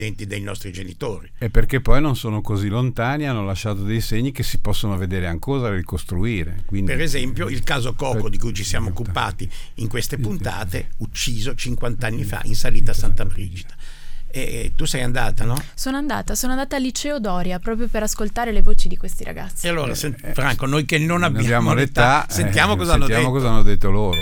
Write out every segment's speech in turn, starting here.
dei nostri genitori. E perché poi non sono così lontani, hanno lasciato dei segni che si possono vedere ancora, ricostruire. Quindi, per esempio il caso Coco, di cui ci siamo occupati in queste puntate, ucciso 50 anni fa in salita a Santa Brigida. E tu sei andata, no? Sono andata al liceo Doria proprio per ascoltare le voci di questi ragazzi. E allora, Franco, noi che non abbiamo l'età, sentiamo cosa hanno detto loro.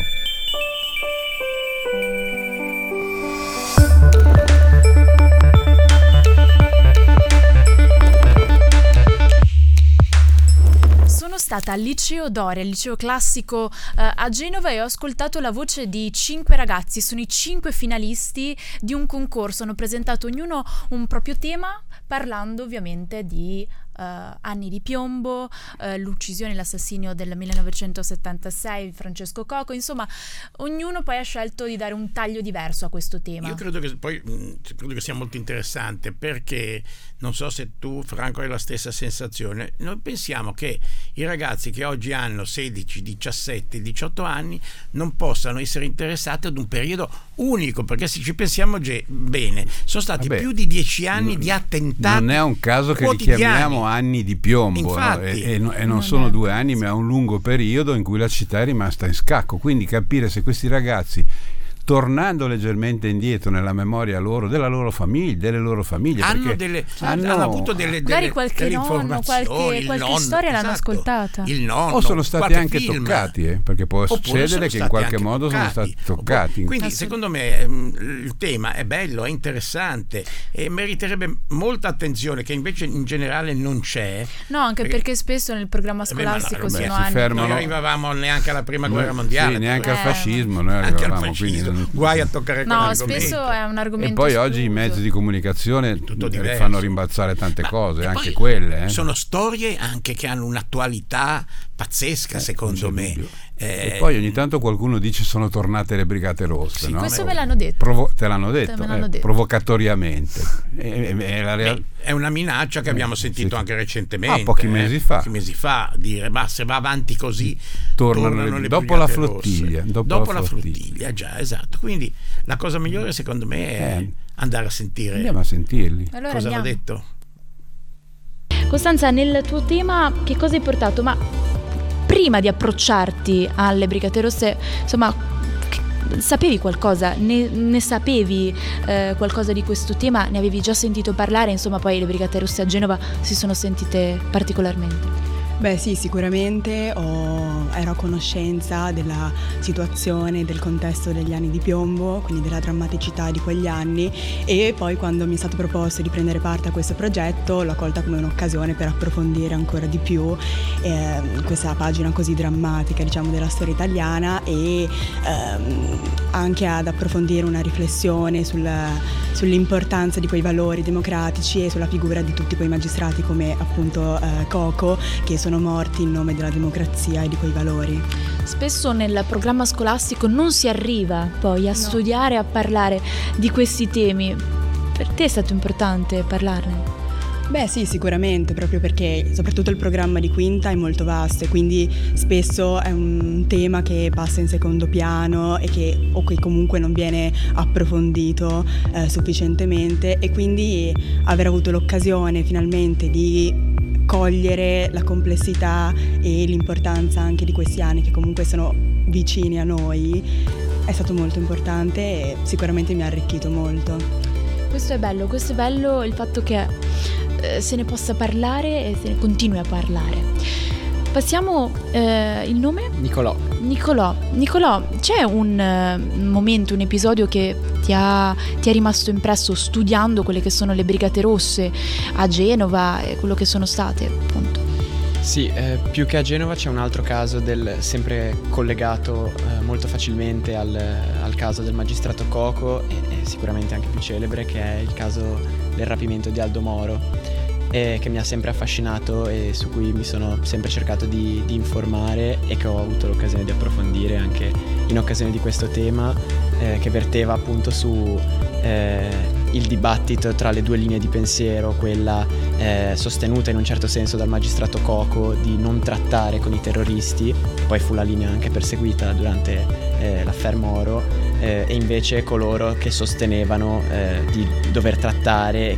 Sono stata al liceo Doria, il liceo classico a Genova, e ho ascoltato la voce di 5 ragazzi. Sono i 5 finalisti di un concorso, hanno presentato ognuno un proprio tema, parlando ovviamente di anni di piombo, l'uccisione e l'assassinio del 1976, Francesco Coco. Insomma, ognuno poi ha scelto di dare un taglio diverso a questo tema. Io credo che sia molto interessante, perché non so se tu, Franco, hai la stessa sensazione. Noi pensiamo che i ragazzi che oggi hanno 16, 17, 18 anni non possano essere interessati ad un periodo unico, perché se ci pensiamo bene, sono stati più di 10 anni di attentati. Non è un caso che li chiamiamo anni di piombo. Infatti, no? E non sono 2 anni, ma è un lungo periodo in cui la città è rimasta in scacco. Quindi capire se questi ragazzi, tornando leggermente indietro nella memoria loro, della loro famiglia, delle loro famiglie, hanno avuto magari qualche nonno, qualche storia l'hanno ascoltata, il nonno, o sono stati anche film toccati, perché può succedere che in qualche modo sono stati toccati. Quindi secondo me il tema è bello, è interessante e meriterebbe molta attenzione, che invece in generale non c'è. No, anche perché spesso nel programma scolastico sono anni. Non arrivavamo neanche alla prima guerra mondiale, neanche al fascismo noi arrivavamo, quindi guai a toccare quell'argomento. Spesso è un argomento. E poi escluso. Oggi i mezzi di comunicazione fanno rimbalzare tante cose, anche quelle. Sono storie anche che hanno un'attualità pazzesca, secondo me. E poi ogni tanto qualcuno dice sono tornate le Brigate Rosse. Sì, no? questo me l'hanno detto. Te l'hanno detto, provocatoriamente. È una minaccia che abbiamo sentito anche recentemente. Pochi mesi fa. Dire se va avanti così tornano le dopo la Brigate flottiglia. Rosse. Dopo la flottiglia, già, esatto. Quindi la cosa migliore secondo me è andare a sentire. Andiamo a sentirli. Allora cosa hanno detto. Costanza, nel tuo tema che cosa hai portato? Ma prima di approcciarti alle Brigate Rosse, insomma, sapevi qualcosa? Ne sapevi qualcosa di questo tema? Ne avevi già sentito parlare? Insomma, poi le Brigate Rosse a Genova si sono sentite particolarmente. Beh sì, sicuramente ero a conoscenza della situazione, del contesto degli anni di piombo, quindi della drammaticità di quegli anni, e poi quando mi è stato proposto di prendere parte a questo progetto l'ho colta come un'occasione per approfondire ancora di più questa pagina così drammatica, diciamo, della storia italiana, e anche ad approfondire una riflessione sull'importanza di quei valori democratici e sulla figura di tutti quei magistrati come appunto Coco, che sono morti in nome della democrazia e di quei valori. Spesso nel programma scolastico non si arriva poi a studiare, a parlare di questi temi. Per te è stato importante parlarne? Beh sì, sicuramente, proprio perché soprattutto il programma di quinta è molto vasto e quindi spesso è un tema che passa in secondo piano e che comunque non viene approfondito sufficientemente, e quindi aver avuto l'occasione finalmente di cogliere la complessità e l'importanza anche di questi anni, che comunque sono vicini a noi, è stato molto importante e sicuramente mi ha arricchito molto. Questo è bello il fatto che se ne possa parlare e se ne continui a parlare. Passiamo, il nome? Nicolò, c'è un momento, un episodio che ti è rimasto impresso studiando quelle che sono le Brigate Rosse a Genova e quello che sono state, appunto? Sì, più che a Genova c'è un altro caso sempre collegato molto facilmente al caso del magistrato Coco e sicuramente anche più celebre, che è il caso del rapimento di Aldo Moro, che mi ha sempre affascinato e su cui mi sono sempre cercato di informare e che ho avuto l'occasione di approfondire anche in occasione di questo tema, che verteva appunto su il dibattito tra le due linee di pensiero, quella sostenuta in un certo senso dal magistrato Coco di non trattare con i terroristi, poi fu la linea anche perseguita durante l'affaire Moro, e invece coloro che sostenevano di dover trattare